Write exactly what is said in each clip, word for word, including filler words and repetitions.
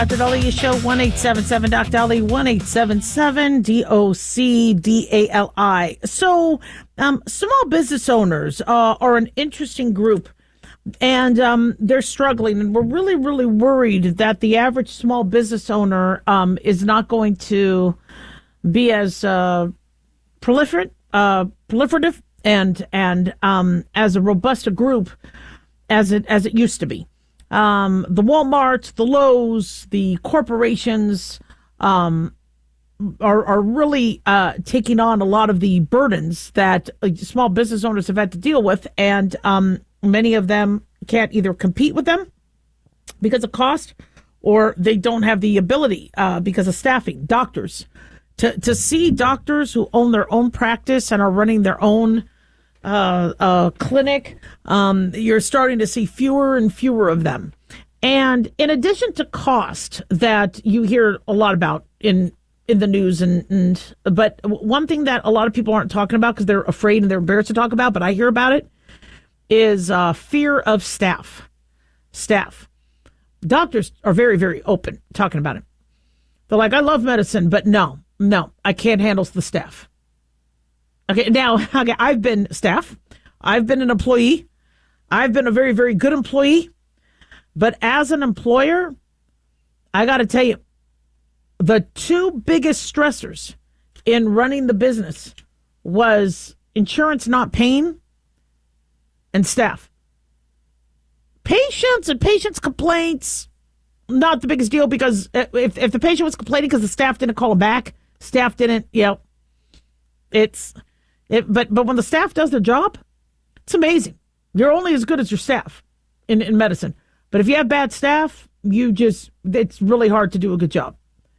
Doctor Dolly Show, one eight seven seven Doc Dolly, one eight seven seven D O C D A L I. So, um, small business owners uh, are an interesting group, and um, they're struggling, and we're really, really worried that the average small business owner um, is not going to be as uh, proliferate, uh, proliferative, and and um, as a robust a group as it as it used to be. Um, the Walmarts, the Lowe's, the corporations um, are, are really uh, taking on a lot of the burdens that uh, small business owners have had to deal with. And um, many of them can't either compete with them because of cost, or they don't have the ability uh, because of staffing. Doctors, to, to see doctors who own their own practice and are running their own Uh, uh, clinic, um, you're starting to see fewer and fewer of them. And in addition to cost that you hear a lot about in in the news, and, and but one thing that a lot of people aren't talking about because they're afraid and they're embarrassed to talk about, but I hear about it, is uh, fear of staff. Staff. Doctors are very, very open talking about it. They're like, I love medicine, but no, no, I can't handle the staff. Okay, now, okay, I've been staff. I've been an employee. I've been a very, very good employee. But as an employer, I got to tell you, the two biggest stressors in running the business was insurance not paying and staff. Patients and patients' complaints, not the biggest deal, because if, if the patient was complaining because the staff didn't call him back, staff didn't, you know, it's... It, but but when the staff does their job, it's amazing. You're only as good as your staff in, in medicine. But if you have bad staff, you just, it's really hard to do a good job.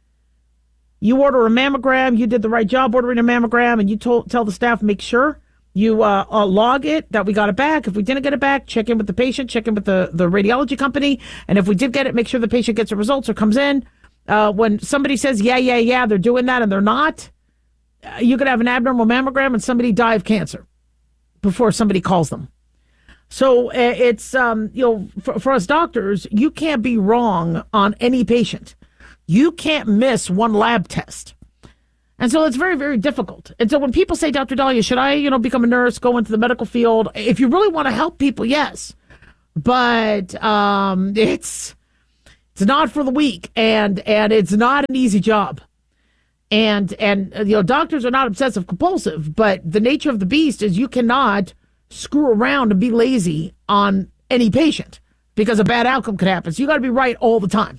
You order a mammogram, you did the right job ordering a mammogram, and you told, tell the staff, make sure you uh, uh, log it, that we got it back. If we didn't get it back, check in with the patient, check in with the, the radiology company. And if we did get it, make sure the patient gets the results or comes in. Uh, when somebody says, yeah, yeah, yeah, they're doing that and they're not, you could have an abnormal mammogram and somebody die of cancer before somebody calls them. So uh, it's, um, you know, for, for us doctors, you can't be wrong on any patient. You can't miss one lab test. And so it's very, very difficult. And so when people say, Doctor Dahlia, should I, you know, become a nurse, go into the medical field? If you really want to help people, yes. But um, it's it's not for the weak, and and it's not an easy job. And, and you know, doctors are not obsessive compulsive, but the nature of the beast is you cannot screw around and be lazy on any patient because a bad outcome could happen. So you got to be right all the time.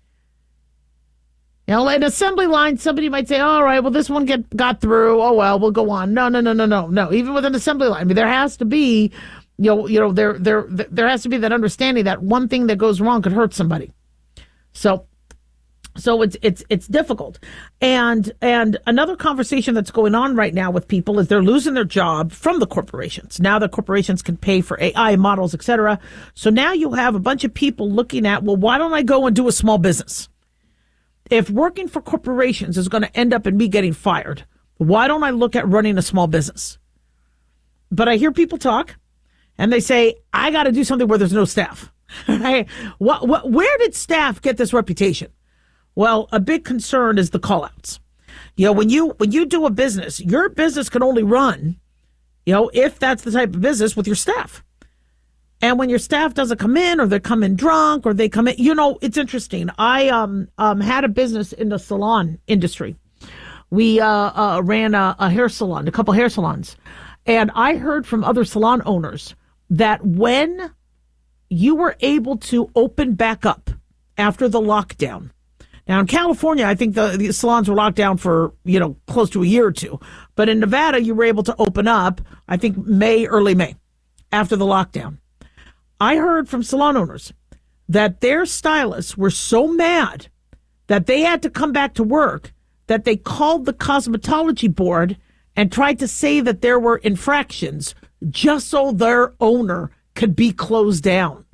You know, an assembly line, somebody might say, all right, well, this one get, got through. Oh, well, we'll go on. No, no, no, no, no, no. Even with an assembly line, I mean, there has to be, you know, you know, there, there, there has to be that understanding that one thing that goes wrong could hurt somebody. So, So it's it's it's difficult. And and another conversation that's going on right now with people is they're losing their job from the corporations. Now the corporations can pay for A I models, et cetera. So now you have a bunch of people looking at, well, why don't I go and do a small business? If working for corporations is going to end up in me getting fired, why don't I look at running a small business? But I hear people talk and they say, I got to do something where there's no staff. Right? What, what, where did staff get this reputation? Well, a big concern is the call-outs. You know, when you when you do a business, your business can only run, you know, if that's the type of business with your staff. And when your staff doesn't come in, or they come in drunk, or they come in, you know, it's interesting. I um um had a business in the salon industry. We uh, uh ran a, a hair salon, a couple hair salons, and I heard from other salon owners that when you were able to open back up after the lockdown. Now, in California, I think the, the salons were locked down for, you know, close to a year or two. But in Nevada, you were able to open up, I think, May, early May, after the lockdown. I heard from salon owners that their stylists were so mad that they had to come back to work that they called the cosmetology board and tried to say that there were infractions just so their owner could be closed down.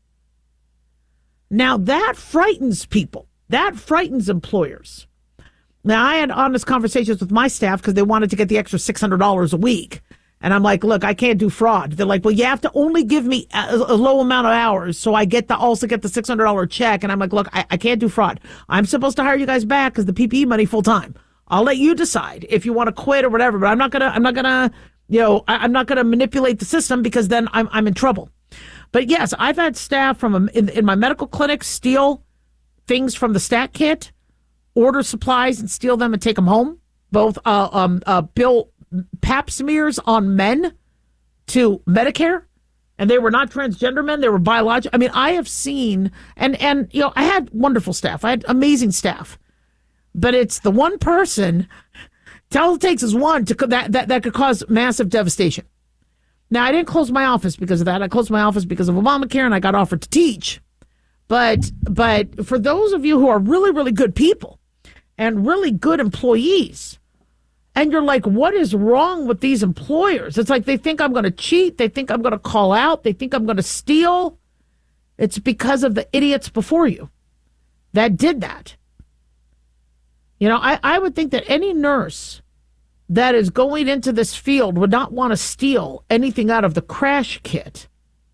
Now, that frightens people. That frightens employers. Now, I had honest conversations with my staff because they wanted to get the extra six hundred dollars a week. And I'm like, look, I can't do fraud. They're like, well, you have to only give me a, a low amount of hours, so I get to also get the six hundred dollars check. And I'm like, look, I, I can't do fraud. I'm supposed to hire you guys back because the P P E money full time. I'll let you decide if you want to quit or whatever, but I'm not gonna, I'm not gonna, you know, I, I'm not gonna manipulate the system because then I'm, I'm in trouble. But yes, I've had staff from a, in, in my medical clinic steal things from the stat kit, order supplies and steal them and take them home. Both uh, um, uh, bill pap smears on men to Medicare, and they were not transgender men; they were biological. I mean, I have seen, and and you know, I had wonderful staff. I had amazing staff, but it's the one person. All it takes is one to that that that could cause massive devastation. Now, I didn't close my office because of that. I closed my office because of Obamacare, and I got offered to teach. But but for those of you who are really, really good people and really good employees, and you're like, what is wrong with these employers? It's like they think I'm going to cheat. They think I'm going to call out. They think I'm going to steal. It's because of the idiots before you that did that. You know, I, I would think that any nurse that is going into this field would not want to steal anything out of the crash kit.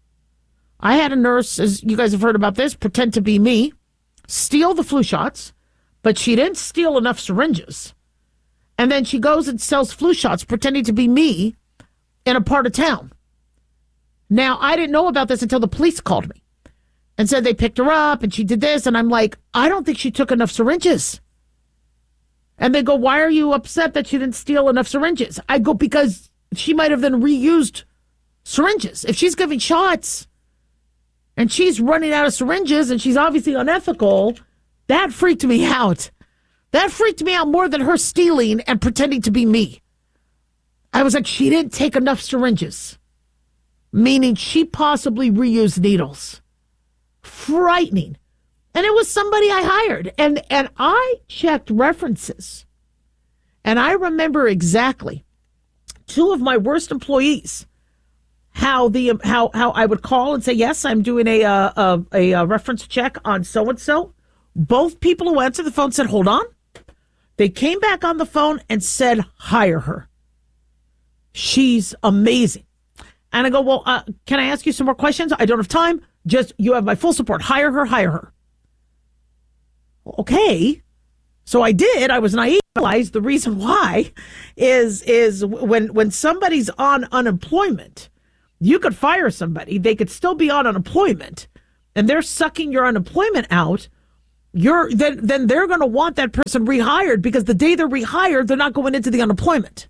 I had a nurse, as you guys have heard about this, pretend to be me, steal the flu shots, but she didn't steal enough syringes. And then she goes and sells flu shots pretending to be me in a part of town. Now, I didn't know about this until the police called me and said they picked her up and she did this. And I'm like, I don't think she took enough syringes. And they go, why are you upset that she didn't steal enough syringes? I go, because she might have then reused syringes. If she's giving shots and she's running out of syringes and she's obviously unethical, that freaked me out. That freaked me out more than her stealing and pretending to be me. I was like, she didn't take enough syringes, meaning she possibly reused needles. Frightening. And it was somebody I hired. And, and I checked references. And I remember exactly two of my worst employees, how the how how I would call and say, yes, I'm doing a uh, a, a reference check on so-and-so. Both people who answered the phone said, hold on. They came back on the phone and said, hire her. She's amazing. And I go, well, uh, can I ask you some more questions? I don't have time. Just, you have my full support. Hire her, hire her. Okay. So I did. I was naive. The reason why is is when when somebody's on unemployment, you could fire somebody. They could still be on unemployment, and they're sucking your unemployment out. You're then then they're going to want that person rehired because the day they're rehired, they're not going into the unemployment.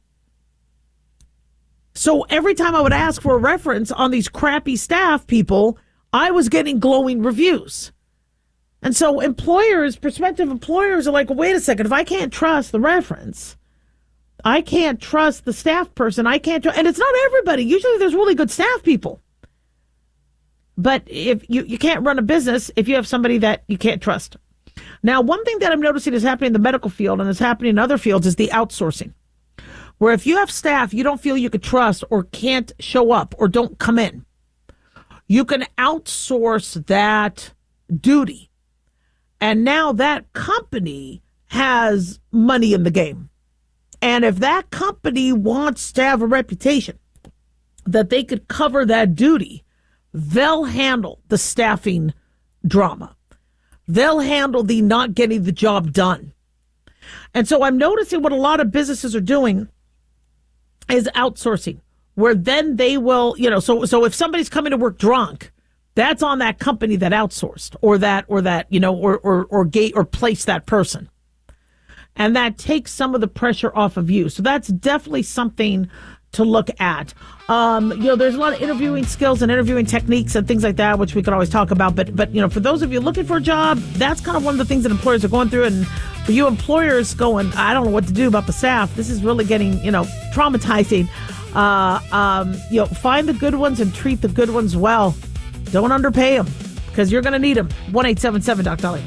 So every time I would ask for a reference on these crappy staff people, I was getting glowing reviews. And so employers, prospective employers are like, well, wait a second, if I can't trust the reference, I can't trust the staff person, I can't trust, and it's not everybody. Usually there's really good staff people. But if you, you can't run a business if you have somebody that you can't trust. Now, one thing that I'm noticing is happening in the medical field and is happening in other fields is the outsourcing. Where if you have staff you don't feel you could trust or can't show up or don't come in, you can outsource that duty. And now that company has money in the game. And if that company wants to have a reputation that they could cover that duty, they'll handle the staffing drama. They'll handle the not getting the job done. And so I'm noticing what a lot of businesses are doing is outsourcing, where then they will, you know, so so if somebody's coming to work drunk, that's on that company that outsourced or that or that, you know, or or or gate or placed that person. And that takes some of the pressure off of you. So that's definitely something to look at. Um, you know, there's a lot of interviewing skills and interviewing techniques and things like that, which we could always talk about. But, but you know, for those of you looking for a job, that's kind of one of the things that employers are going through. And for you employers going, I don't know what to do about the staff, this is really getting, you know, traumatizing. Uh, um, you know, find the good ones and treat the good ones well. Don't underpay them because you're going to need them. one eight seven seven Doc Dolly.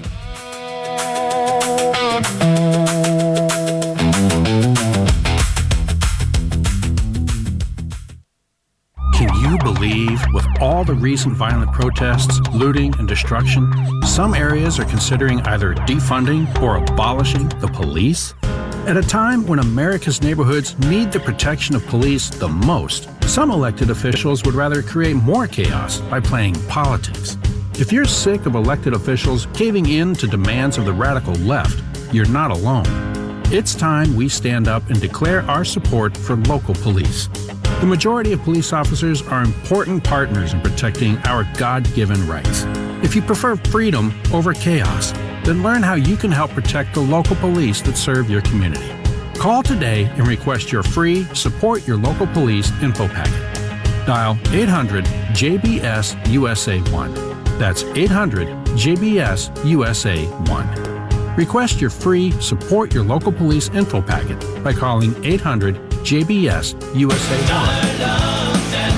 Can you believe, with all the recent violent protests, looting, and destruction, some areas are considering either defunding or abolishing the police? At a time when America's neighborhoods need the protection of police the most, some elected officials would rather create more chaos by playing politics. If you're sick of elected officials caving in to demands of the radical left, you're not alone. It's time we stand up and declare our support for local police. The majority of police officers are important partners in protecting our God-given rights. If you prefer freedom over chaos, then learn how you can help protect the local police that serve your community. Call today and request your free Support Your Local Police info packet. Dial eight hundred J B S U S A one. That's eight hundred J B S U S A one. Request your free Support Your Local Police info packet by calling eight hundred J B S U S A one.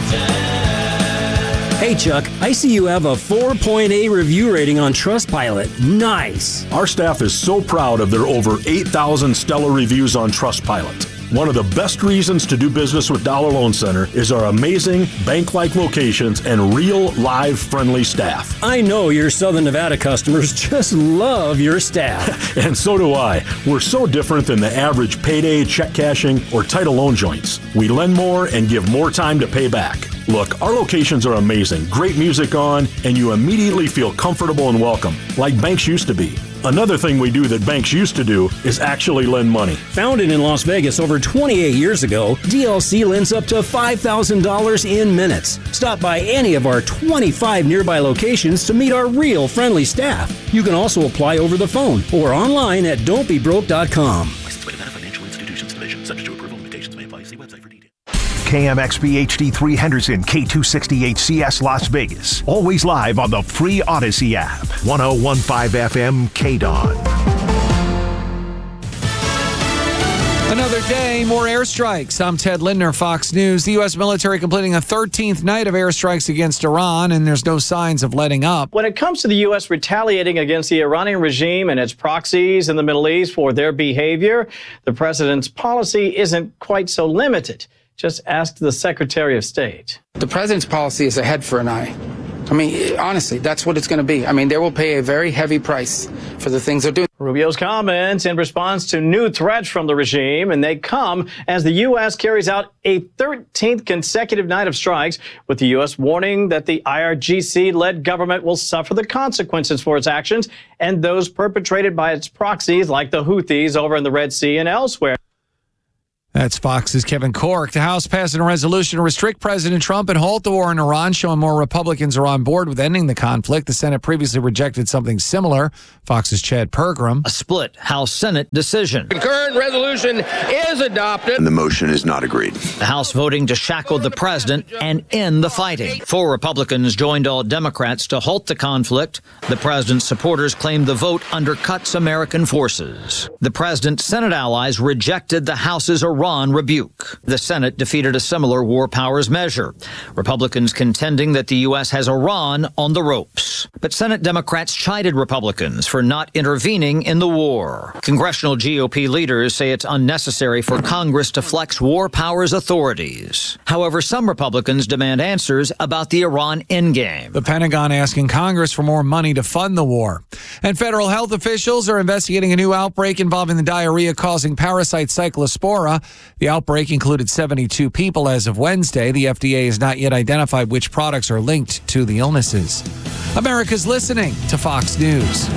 Hey Chuck, I see you have a four point eight review rating on Trustpilot. Nice. Our staff is so proud of their over eight thousand stellar reviews on Trustpilot. One of the best reasons to do business with Dollar Loan Center is our amazing bank-like locations and real, live, friendly staff. I know your Southern Nevada customers just love your staff. And so do I. We're so different than the average payday, check cashing, or title loan joints. We lend more and give more time to pay back. Look, our locations are amazing. Great music on, and you immediately feel comfortable and welcome, like banks used to be. Another thing we do that banks used to do is actually lend money. Founded in Las Vegas over twenty-eight years ago, D L C lends up to five thousand dollars in minutes. Stop by any of our twenty-five nearby locations to meet our real friendly staff. You can also apply over the phone or online at don't be broke dot com. Licensed by Nevada Financial Institutions Division. Subject to approval. Limitations may apply. See website for details. K M X B H D three Henderson, K two sixty H C S Las Vegas. Always live on the free Odyssey app. ten fifteen F M K D O N. Another day, more airstrikes. I'm Ted Lindner, Fox News. The U S military completing a thirteenth night of airstrikes against Iran, and there's no signs of letting up. When it comes to the U S retaliating against the Iranian regime and its proxies in the Middle East for their behavior, the president's policy isn't quite so limited. Just ask the Secretary of State. The president's policy is a head for an eye. I mean, honestly, that's what it's going to be. I mean, they will pay a very heavy price for the things they're doing. Rubio's comments in response to new threats from the regime, and they come as the U S carries out a thirteenth consecutive night of strikes, with the U S warning that the I R G C-led government will suffer the consequences for its actions and those perpetrated by its proxies like the Houthis over in the Red Sea and elsewhere. That's Fox's Kevin Corke. The House passed a resolution to restrict President Trump and halt the war in Iran, showing more Republicans are on board with ending the conflict. The Senate previously rejected something similar. Fox's Chad Pergram. A split House-Senate decision. Concurrent resolution is adopted. And the motion is not agreed. The House voting to shackle the president and end the fighting. Four Republicans joined all Democrats to halt the conflict. The president's supporters claimed the vote undercuts American forces. The president's Senate allies rejected the House's Iran rebuke. The Senate defeated a similar war powers measure. Republicans contending that the U S has Iran on the ropes. But Senate Democrats chided Republicans for not intervening in the war. Congressional G O P leaders say it's unnecessary for Congress to flex war powers authorities. However, some Republicans demand answers about the Iran endgame. The Pentagon asking Congress for more money to fund the war. And federal health officials are investigating a new outbreak involving the diarrhea-causing parasite Cyclospora. The outbreak included seventy-two people as of Wednesday. The F D A has not yet identified which products are linked to the illnesses. America's listening to Fox News.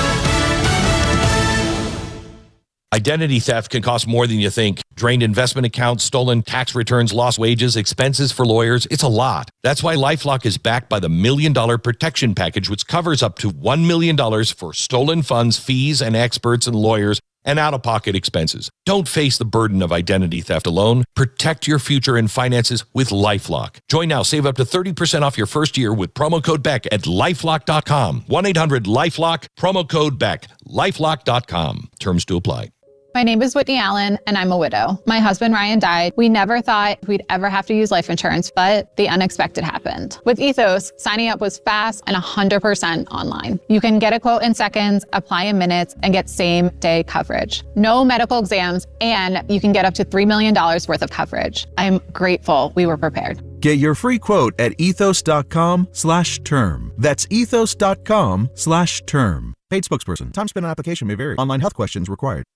Identity theft can cost more than you think. Drained investment accounts, stolen tax returns, lost wages, expenses for lawyers. It's a lot. That's why LifeLock is backed by the Million Dollar Protection Package, which covers up to one million dollars for stolen funds, fees, and experts and lawyers, and out-of-pocket expenses. Don't face the burden of identity theft alone. Protect your future and finances with LifeLock. Join now. Save up to thirty percent off your first year with promo code Beck at lifelock dot com. one eight hundred lifelock, promo code Beck, lifelock dot com. Terms to apply. My name is Whitney Allen, and I'm a widow. My husband, Ryan, died. We never thought we'd ever have to use life insurance, but the unexpected happened. With Ethos, signing up was fast and one hundred percent online. You can get a quote in seconds, apply in minutes, and get same-day coverage. No medical exams, and you can get up to three million dollars worth of coverage. I'm grateful we were prepared. Get your free quote at ethos.com slash term. That's ethos.com slash term. Paid spokesperson. Time spent on application may vary. Online health questions required.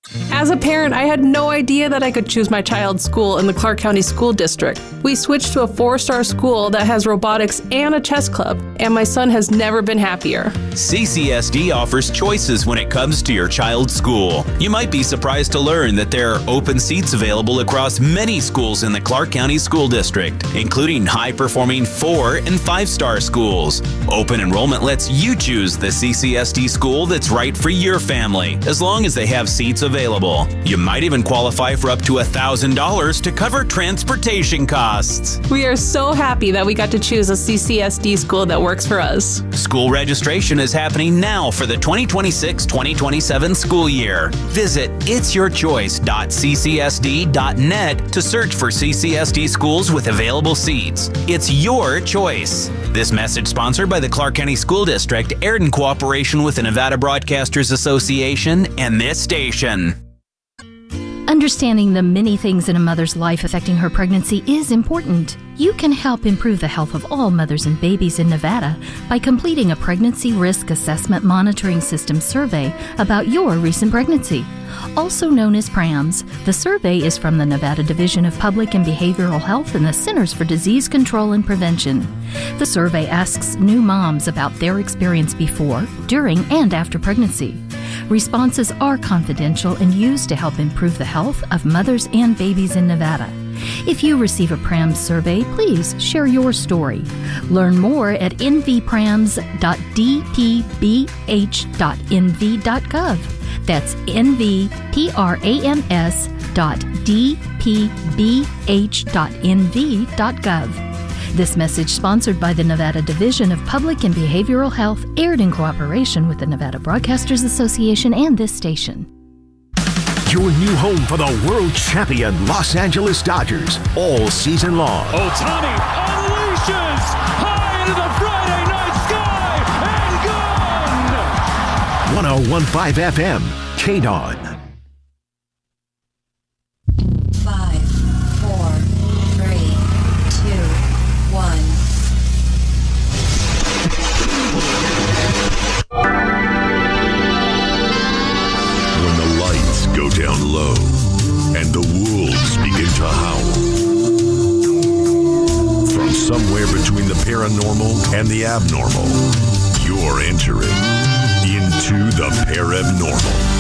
As a parent, I had no idea that I could choose my child's school in the Clark County School District. We switched to a four-star school that has robotics and a chess club, and my son has never been happier. C C S D offers choices when it comes to your child's school. You might be surprised to learn that there are open seats available across many schools in the Clark County School District, including high-performing four- and five-star schools. Open enrollment lets you choose the C C S D school that's right for your family, as long as they have seats available. You might even qualify for up to one thousand dollars to cover transportation costs. We are so happy that we got to choose a C C S D school that works for us. School registration is happening now for the twenty twenty-six twenty twenty-seven school year. Visit its your choice dot c c s d dot net to search for C C S D schools with available seats. It's your choice. This message sponsored by the Clark County School District, aired in cooperation with the Nevada Broadcasters Association and this station. Understanding the many things in a mother's life affecting her pregnancy is important. You can help improve the health of all mothers and babies in Nevada by completing a Pregnancy Risk Assessment Monitoring System survey about your recent pregnancy. Also known as PRAMS, the survey is from the Nevada Division of Public and Behavioral Health and the Centers for Disease Control and Prevention. The survey asks new moms about their experience before, during, and after pregnancy. Responses are confidential and used to help improve the health of mothers and babies in Nevada. If you receive a PRAMS survey, please share your story. Learn more at n v prams dot d p b h dot n v dot gov. That's n v prams dot d p b h dot n v dot gov. This message sponsored by the Nevada Division of Public and Behavioral Health, aired in cooperation with the Nevada Broadcasters Association and this station. Your new home for the world champion Los Angeles Dodgers all season long. Ohtani unleashes high into the Friday night sky and gone! one oh one point five F M, K D O N. Five, four, three, two, one. When the lights go down low and the wolves begin to howl. From somewhere between the paranormal and the abnormal, you're entering into the Parabnormal.